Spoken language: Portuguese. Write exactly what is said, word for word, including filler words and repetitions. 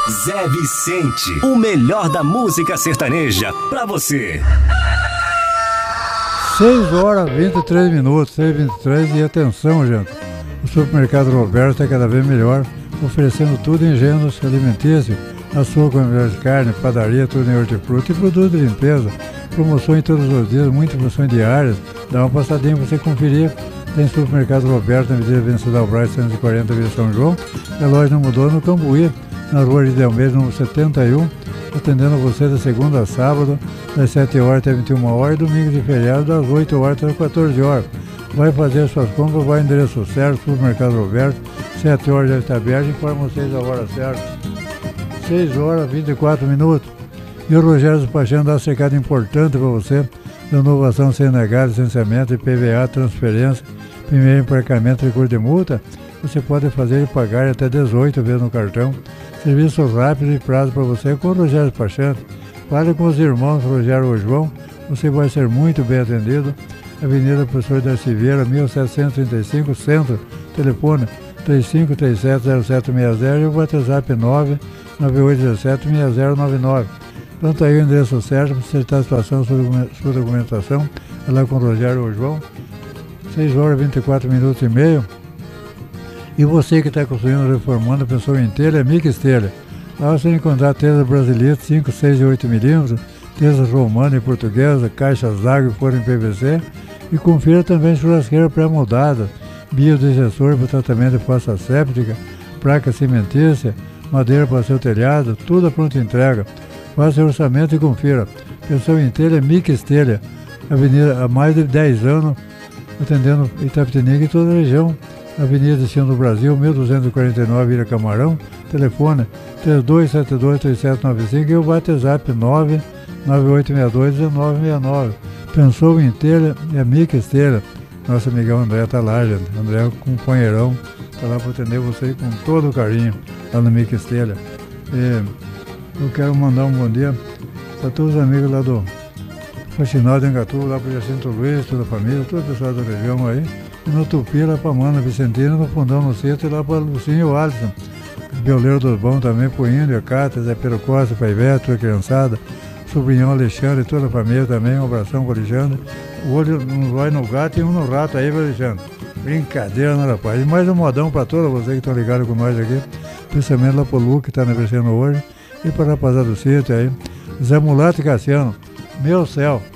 Zé Vicente, o melhor da música sertaneja pra você. seis horas e vinte e três minutos, seis e vinte e três, e atenção, gente. O supermercado Roberto está cada vez melhor, oferecendo tudo em gêneros alimentícios, açúcar, de carne, padaria, tudo em hortifruti e produtos de limpeza. Promoções todos os dias, muitas promoções diárias. Dá uma passadinha para você conferir. Tem supermercado Roberto na Avenida Vencedor Braz, cento e quarenta, Vila São João. A loja não mudou no Cambuí, na rua de Almeida, número setenta e um, atendendo você de segunda a sábado, das sete horas até vinte e uma horas, e domingo de feriado, das oito horas até quatorze horas. Vai fazer suas compras, vai endereço certo, supermercado Roberto, sete horas já está aberto, informa vocês a hora certa. seis horas e vinte e quatro minutos. E o Rogério Despachando dá um recado importante para você: renovação sem negar, licenciamento, I P V A, transferência, primeiro embarcamento, recurso de multa. Você pode fazer e pagar até dezoito vezes no cartão. Serviços rápidos e prazo para você com o Rogério Despachando. Fale com os irmãos Rogério ou João, você vai ser muito bem atendido. Avenida Professor Darcy Vieira, mil setecentos e trinta e cinco, Centro. Telefone três cinco três sete zero sete seis zero e o WhatsApp nove nove oito um sete seis zero nove nove. Pronto, aí o endereço certo para acertar a situação, sua documentação, é lá com o Rogério ou João. seis horas e vinte e quatro minutos e meio. E você que está construindo, reformando, pensou em telha, é Mix Telha. Lá você vai encontrar telha brasileira cinco, seis e oito milímetros, telha romana e portuguesa, caixas d'água e forno em P V C. E confira também churrasqueira pré-moldada, biodigestor para tratamento de fossa séptica, placa cimentícia, madeira para seu telhado, tudo a pronta entrega. Faça o orçamento e confira. Pensou em telha, Mix Telha. Avenida há mais de dez anos, atendendo Itapetininga e toda a região. Avenida Destino do Brasil, mil duzentos e quarenta e nove, Ilha Camarão. Telefone três dois sete dois três sete nove cinco e o WhatsApp nove nove oito seis dois um nove seis nove. Pensou em telha, é Mix Telha. Nosso amigão André está lá, gente. André é um companheirão, está lá para atender você com todo o carinho, lá no Mix Telha. E eu quero mandar um bom dia para todos os amigos lá do Faxinal de Engatu, lá para o Jacinto Luiz, toda a família, todo o pessoal da região aí. E no Tupi, lá para Mana Vicentina, no Fundão no Centro, e lá para Lucinho e o Alisson. Violeiro dos Bons também, pro Índio, a Cátia, Zé Pedro Costa, para Ivete, toda a criançada. Sobrinhão Alexandre, toda a família também, um abração para o Alexandre. O olho não vai no gato e um no rato aí, viu, Alexandre? Brincadeira, né, rapaz? E mais um modão para todos vocês que estão ligados com nós aqui. Principalmente lá pro Lu, que está aniversariando hoje. E para a rapaziada do sítio aí. Zé Mulato e Cassiano. Meu céu!